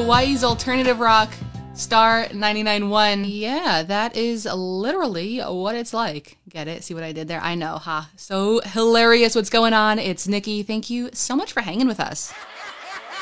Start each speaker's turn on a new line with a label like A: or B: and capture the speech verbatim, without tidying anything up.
A: Hawaii's alternative rock, Star ninety-nine point one. Yeah, that is literally what it's like. Get it? See what I did there? I know, huh? So hilarious what's going on. It's Nikki. Thank you so much for hanging with us.